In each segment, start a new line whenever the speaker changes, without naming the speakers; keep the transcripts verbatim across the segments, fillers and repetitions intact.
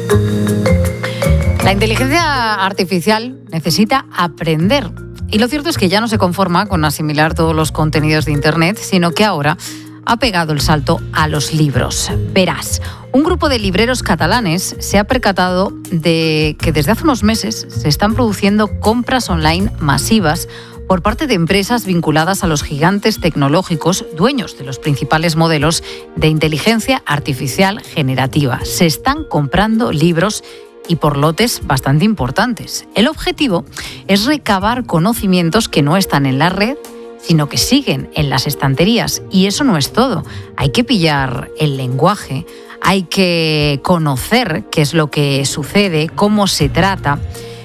La inteligencia artificial necesita aprender. Y lo cierto es que ya no se conforma con asimilar todos los contenidos de Internet, sino que ahora ha pegado el salto a los libros. Verás, un grupo de libreros catalanes se ha percatado de que desde hace unos meses se están produciendo compras online masivas por parte de empresas vinculadas a los gigantes tecnológicos, dueños de los principales modelos de inteligencia artificial generativa. Se están comprando libros y por lotes bastante importantes. El objetivo es recabar conocimientos que no están en la red, sino que siguen en las estanterías. Y eso no es todo. Hay que pillar el lenguaje, hay que conocer qué es lo que sucede, cómo se trata.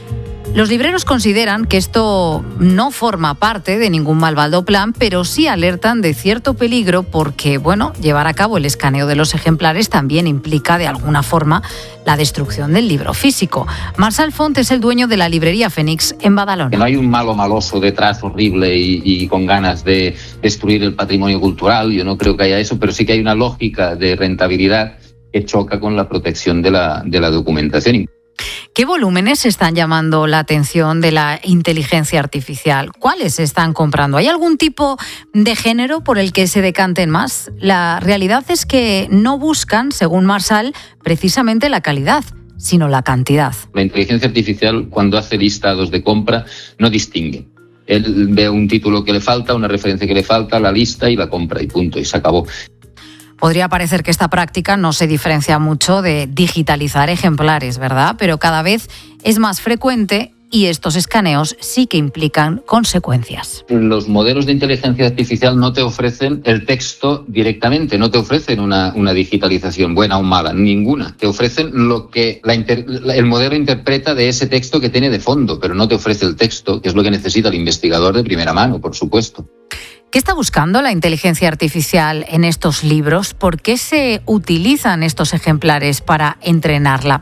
Los libreros consideran que esto no forma parte de ningún malvado plan, pero sí alertan de cierto peligro porque, bueno, llevar a cabo el escaneo de los ejemplares también implica de alguna forma la destrucción del libro físico. Marçal Font es el dueño de la librería Fénix en Badalona.
Que no hay un malo maloso detrás horrible y, y con ganas de destruir el patrimonio cultural, yo no creo que haya eso, pero sí que hay una lógica de rentabilidad que choca con la protección de la, de la documentación.
¿Qué volúmenes están llamando la atención de la inteligencia artificial? ¿Cuáles se están comprando? ¿Hay algún tipo de género por el que se decanten más? La realidad es que no buscan, según Marçal, precisamente la calidad, sino la cantidad.
La inteligencia artificial, cuando hace listados de compra, no distingue. Él ve un título que le falta, una referencia que le falta, la lista y la compra y punto, y se acabó.
Podría parecer que esta práctica no se diferencia mucho de digitalizar ejemplares, ¿verdad? Pero cada vez es más frecuente y estos escaneos sí que implican consecuencias.
Los modelos de inteligencia artificial no te ofrecen el texto directamente, no te ofrecen una, una digitalización buena o mala, ninguna. Te ofrecen lo que la inter, el modelo interpreta de ese texto que tiene de fondo, pero no te ofrece el texto, que es lo que necesita el investigador de primera mano, por supuesto.
¿Qué está buscando la inteligencia artificial en estos libros? ¿Por qué se utilizan estos ejemplares para entrenarla?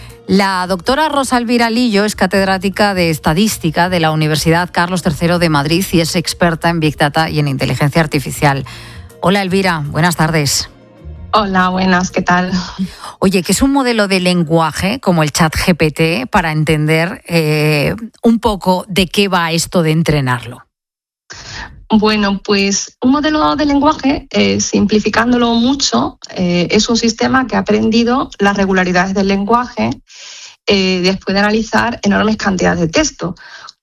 La doctora Rosa Elvira Lillo es catedrática de Estadística de la Universidad Carlos tercero de Madrid y es experta en Big Data y en inteligencia artificial. Hola Elvira, buenas tardes.
Hola, buenas, ¿qué tal?
Oye, ¿qué es un modelo de lenguaje como el ChatGPT para entender eh, un poco de qué va esto de entrenarlo?
Bueno, pues un modelo de lenguaje, eh, simplificándolo mucho, eh, es un sistema que ha aprendido las regularidades del lenguaje eh, después de analizar enormes cantidades de texto.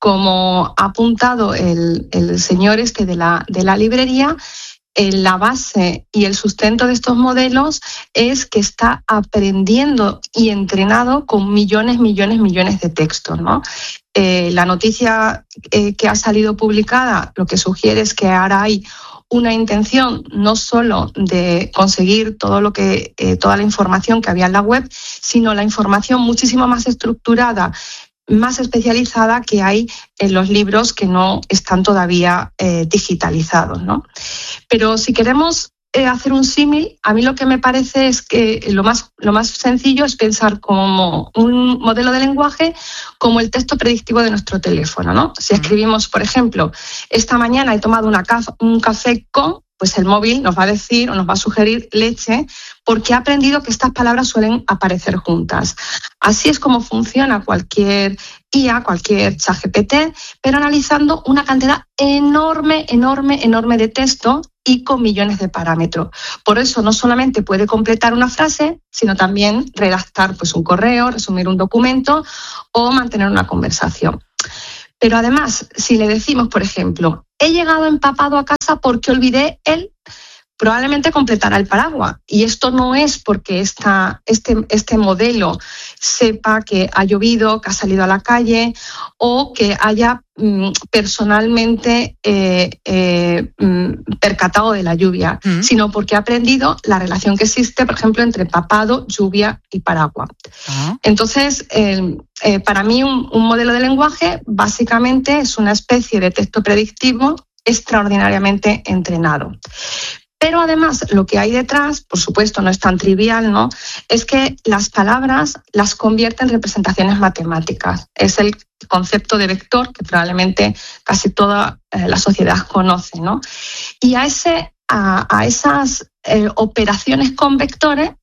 Como ha apuntado el, el señor este de la, de la librería, eh, la base y el sustento de estos modelos es que está aprendiendo y entrenado con millones, millones, millones de textos, ¿no? Eh, la noticia eh, que ha salido publicada lo que sugiere es que ahora hay una intención no solo de conseguir todo lo que, eh, toda la información que había en la web, sino la información muchísimo más estructurada, más especializada que hay en los libros que no están todavía eh, digitalizados, ¿no? Pero si queremos eh, hacer un símil, a mí lo que me parece es que lo más, lo más sencillo es pensar como un modelo de lenguaje como el texto predictivo de nuestro teléfono, ¿no? Si escribimos, por ejemplo, esta mañana he tomado una caf- un café con, pues el móvil nos va a decir o nos va a sugerir leche porque ha aprendido que estas palabras suelen aparecer juntas. Así es como funciona cualquier I A, cualquier ChatGPT, pero analizando una cantidad enorme, enorme, enorme de texto y con millones de parámetros. Por eso no solamente puede completar una frase, sino también redactar pues, un correo, resumir un documento o mantener una conversación. Pero además, si le decimos, por ejemplo, he llegado empapado a casa porque olvidé el, probablemente completará el paraguas. Y esto no es porque esta, este, este modelo sepa que ha llovido, que ha salido a la calle o que haya mm, personalmente eh, eh, mm, percatado de la lluvia, mm. sino porque ha aprendido la relación que existe, por ejemplo, entre empapado, lluvia y paraguas. Ah. Entonces, eh, eh, para mí un, un modelo de lenguaje básicamente es una especie de texto predictivo extraordinariamente entrenado. Pero además lo que hay detrás, por supuesto no es tan trivial, ¿no? Es que las palabras las convierte en representaciones matemáticas. Es el concepto de vector que probablemente casi toda eh, la sociedad conoce, ¿no? Y a, ese, a, a esas eh, operaciones con vectores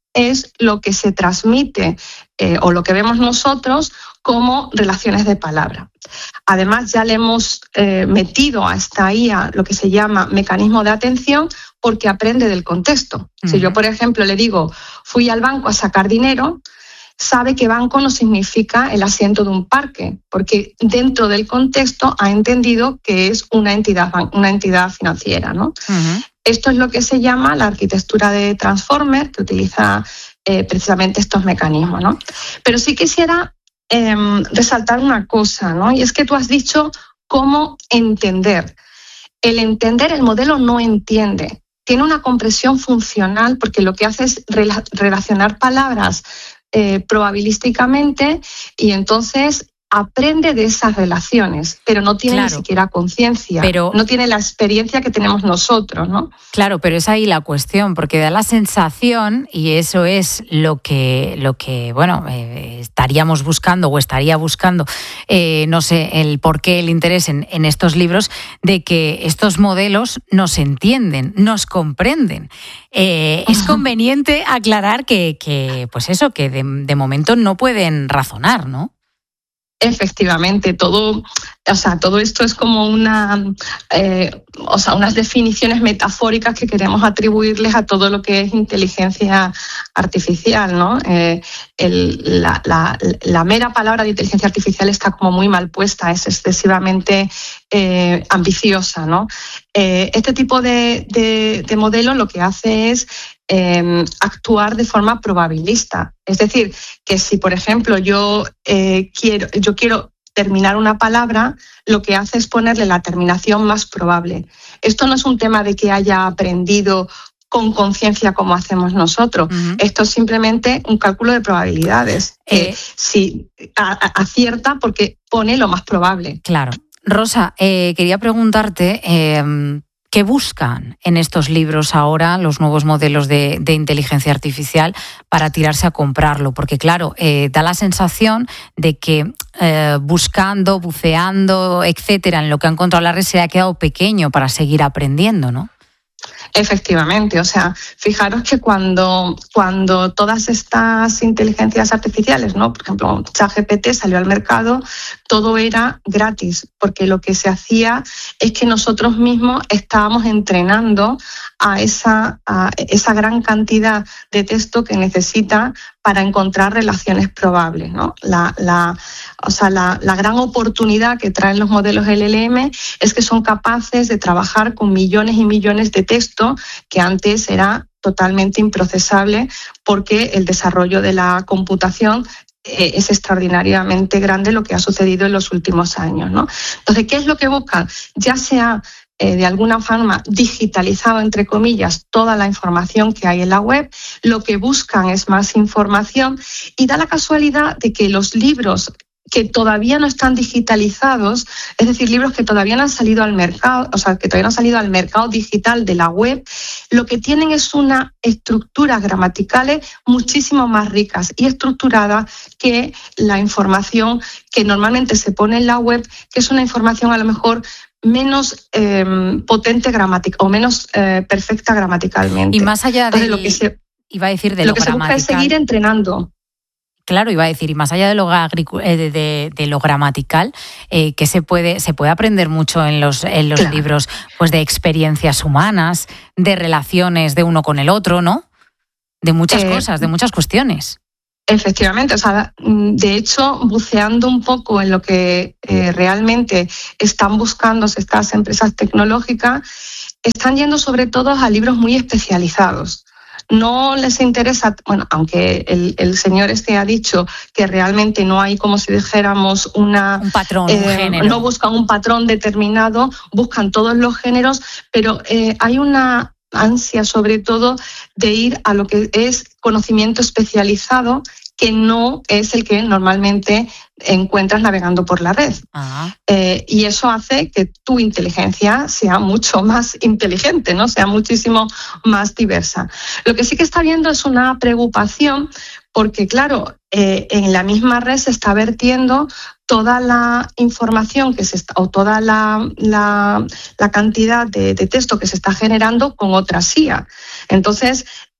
es lo que se transmite eh, o lo que vemos nosotros como relaciones de palabra. Además, ya le hemos eh, metido a esta I A lo que se llama mecanismo de atención, porque aprende del contexto. Uh-huh. Si yo, por ejemplo, le digo, fui al banco a sacar dinero, sabe que banco no significa el asiento de un parque, porque dentro del contexto ha entendido que es una entidad, una entidad financiera, ¿no? Uh-huh. Esto es lo que se llama la arquitectura de Transformer, que utiliza eh, precisamente estos mecanismos, ¿no? Pero sí quisiera eh, resaltar una cosa, ¿no? Y es que tú has dicho cómo entender. El entender, el modelo no entiende. Tiene una compresión funcional porque lo que hace es rela- relacionar palabras eh, probabilísticamente y entonces aprende de esas relaciones, pero no tiene claro. ni siquiera conciencia, pero no tiene la experiencia que tenemos nosotros, ¿no?
Claro, pero es ahí la cuestión, porque da la sensación, y eso es lo que, lo que bueno, eh, estaríamos buscando o estaría buscando, eh, no sé, el por qué el interés en, en estos libros, de que estos modelos nos entienden, nos comprenden. Eh, es conveniente aclarar que, que pues eso, que de, de momento no pueden razonar, ¿no?
Efectivamente, todo, o sea, todo esto es como una, eh, o sea, unas definiciones metafóricas que queremos atribuirles a todo lo que es inteligencia artificial, ¿no? Eh, el, la, la, la mera palabra de inteligencia artificial está como muy mal puesta, es excesivamente eh, ambiciosa, ¿no? Eh, este tipo de, de, de modelo lo que hace es Eh, actuar de forma probabilista. Es decir, que si, por ejemplo, yo, eh, quiero, yo quiero terminar una palabra, lo que hace es ponerle la terminación más probable. Esto no es un tema de que haya aprendido con conciencia como hacemos nosotros. Uh-huh. Esto es simplemente un cálculo de probabilidades. Eh, eh, si a, a, acierta porque pone lo más probable.
Claro. Rosa, eh, quería preguntarte... Eh, ¿qué buscan en estos libros ahora los nuevos modelos de, de inteligencia artificial para tirarse a comprarlo? Porque, claro, eh, da la sensación de que eh, buscando, buceando, etcétera, en lo que ha encontrado la red se ha quedado pequeño para seguir aprendiendo, ¿no?
Efectivamente, o sea, fijaros que cuando, cuando todas estas inteligencias artificiales, ¿no? Por ejemplo, ChatGPT salió al mercado, todo era gratis, porque lo que se hacía es que nosotros mismos estábamos entrenando a esa, a esa gran cantidad de texto que necesita para encontrar relaciones probables, ¿no? La, la, o sea, la, la gran oportunidad que traen los modelos L L M es que son capaces de trabajar con millones y millones de texto que antes era totalmente improcesable porque el desarrollo de la computación eh, es extraordinariamente grande lo que ha sucedido en los últimos años, ¿no? Entonces, ¿qué es lo que buscan? Ya sea Eh, de alguna forma digitalizado, entre comillas, toda la información que hay en la web, lo que buscan es más información y da la casualidad de que los libros que todavía no están digitalizados, es decir, libros que todavía no han salido al mercado, o sea, que todavía no han salido al mercado digital de la web, lo que tienen es una estructuras gramaticales muchísimo más ricas y estructuradas que la información que normalmente se pone en la web, que es una información a lo mejor menos eh, potente gramática o menos eh, perfecta gramaticalmente.
Y más allá de lo que se iba a decir de lo,
lo que
gramatical,
se busca es seguir entrenando.
Claro, iba a decir, y más allá de lo, de, de, de lo gramatical, eh, que se puede, se puede aprender mucho en los, en los claro. libros, pues de experiencias humanas, de relaciones de uno con el otro, ¿no? De muchas eh, cosas, de muchas cuestiones.
Efectivamente, o sea, de hecho, buceando un poco en lo que eh, realmente están buscando estas empresas tecnológicas, están yendo sobre todo a libros muy especializados. No les interesa, bueno, aunque el, el señor este ha dicho que realmente no hay, como si dijéramos, una,
un patrón,
eh,
un género.
No buscan un patrón determinado, buscan todos los géneros, pero eh, hay una ansia sobre todo de ir a lo que es conocimiento especializado, que no es el que normalmente encuentras navegando por la red. Eh, y eso hace que tu inteligencia sea mucho más inteligente, ¿no? Sea muchísimo más diversa. Lo que sí que está habiendo es una preocupación porque, claro, eh, en la misma red se está vertiendo toda la información que se está, o toda la, la, la cantidad de, de texto que se está generando con otras I A. Entonces,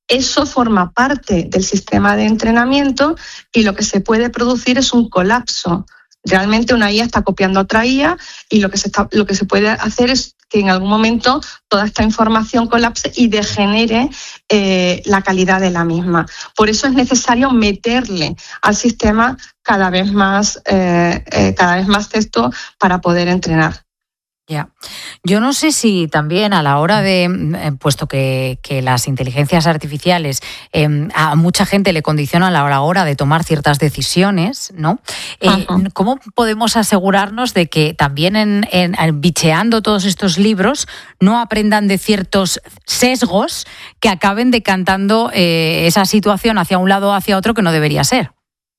eso forma parte del sistema de entrenamiento y lo que se puede producir es un colapso. Realmente una I A está copiando a otra I A y lo que se está, lo que se puede hacer es que en algún momento toda esta información colapse y degenere eh, la calidad de la misma. Por eso es necesario meterle al sistema cada vez más, eh, eh, cada vez más texto para poder entrenar.
Ya. Yo no sé si también a la hora de, eh, puesto que, que las inteligencias artificiales eh, a mucha gente le condicionan a la hora de tomar ciertas decisiones, ¿no? Eh, ¿Cómo podemos asegurarnos de que también en, en, en bicheando todos estos libros no aprendan de ciertos sesgos que acaben decantando eh, esa situación hacia un lado o hacia otro que no debería ser?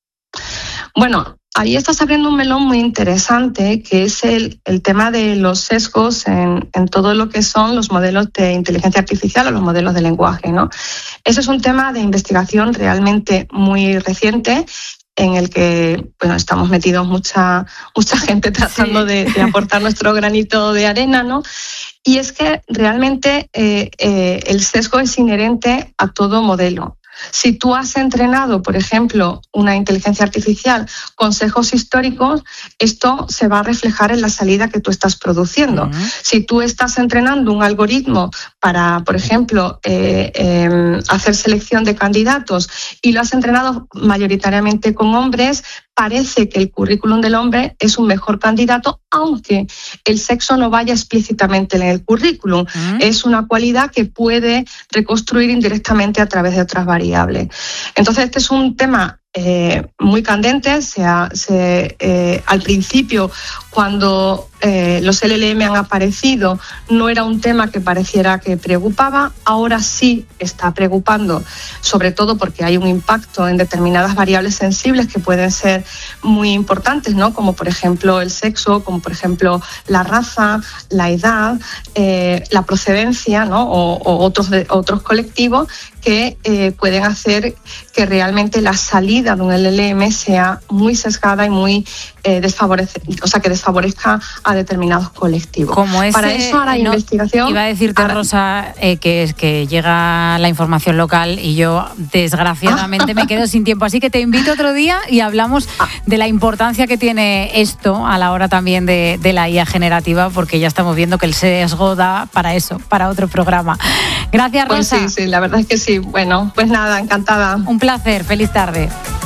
Bueno, ahí estás abriendo un melón muy interesante, que es el, el tema de los sesgos en, en todo lo que son los modelos de inteligencia artificial o los modelos de lenguaje, ¿no? Ese es un tema de investigación realmente muy reciente, en el que bueno, estamos metidos mucha, mucha gente tratando sí. de, de aportar nuestro granito de arena, ¿no? Y es que realmente eh, eh, el sesgo es inherente a todo modelo. Si tú has entrenado, por ejemplo, una inteligencia artificial con sesgos históricos, esto se va a reflejar en la salida que tú estás produciendo. Uh-huh. Si tú estás entrenando un algoritmo para, por ejemplo, eh, eh, hacer selección de candidatos y lo has entrenado mayoritariamente con hombres, parece que el currículum del hombre es un mejor candidato, aunque el sexo no vaya explícitamente en el currículum. Uh-huh. Es una cualidad que puede reconstruir indirectamente a través de otras variables. Entonces, este es un tema eh, muy candente. Se ha, se, eh, al principio, cuando eh, los L L M han aparecido, no era un tema que pareciera que preocupaba. Ahora sí está preocupando, sobre todo porque hay un impacto en determinadas variables sensibles que pueden ser muy importantes, ¿no? Como por ejemplo el sexo, como por ejemplo la raza, la edad, eh, la procedencia, ¿no? o, o otros, de, otros colectivos que eh, pueden hacer que realmente la salida de un L L M sea muy sesgada y muy eh, desfavorece, o sea, que desfavorezca a determinados colectivos.
Como ese,
Para eso ahora hay no, investigación.
Iba a decirte, ahora, Rosa, eh, que es que llega la información local y yo desgraciadamente me quedo sin tiempo, así que te invito otro día y hablamos de la importancia que tiene esto a la hora también de, de la I A generativa, porque ya estamos viendo que el sesgo da para eso, para otro programa. Gracias, Rosa.
Pues sí, sí, la verdad es que sí. Bueno, pues nada, encantada.
Un placer, feliz tarde.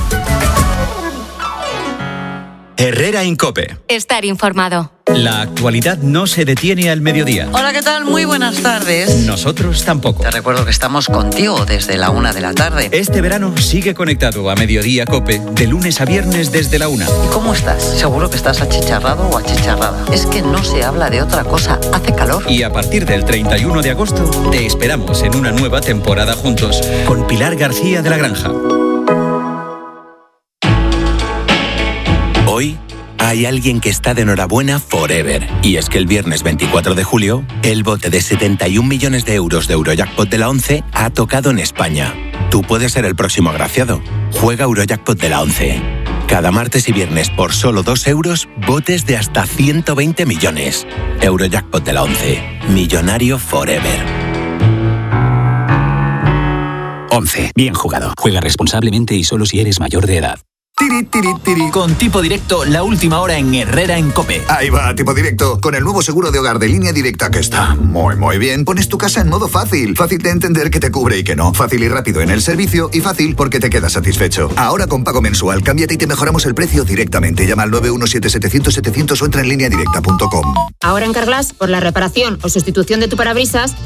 Herrera en COPE.
Estar informado.
La actualidad no se detiene al mediodía.
Hola, ¿qué tal? Muy buenas tardes.
Nosotros tampoco.
Te recuerdo que estamos contigo desde la una de la tarde.
Este verano sigue conectado a Mediodía COPE de lunes a viernes desde la una.
¿Y cómo estás? Seguro que estás achicharrado o achicharrada. Es que no se habla de otra cosa. Hace calor.
Y a partir del treinta y uno de agosto te esperamos en una nueva temporada juntos con Pilar García de la Granja.
Hoy hay alguien que está de enhorabuena forever. Y es que el viernes veinticuatro de julio, el bote de setenta y un millones de euros de Eurojackpot de la ONCE ha tocado en España. Tú puedes ser el próximo agraciado. Juega Eurojackpot de la ONCE. Cada martes y viernes por solo dos euros, botes de hasta ciento veinte millones. Eurojackpot de la ONCE. Millonario forever.
ONCE. Bien jugado. Juega responsablemente y solo si eres mayor de edad.
Tiri, tiri, tiri. Con Tipo Directo, la última hora en Herrera en COPE.
Ahí va, Tipo Directo. Con el nuevo seguro de hogar de Línea Directa, que está muy, muy bien, pones tu casa en modo fácil. Fácil de entender que te cubre y que no. Fácil y rápido en el servicio y fácil porque te quedas satisfecho. Ahora con pago mensual, cámbiate y te mejoramos el precio directamente. Llama al nueve uno siete setecientos setecientos o entra en línea directa punto com.
Ahora en Carglass, por la reparación o sustitución de tu parabrisas,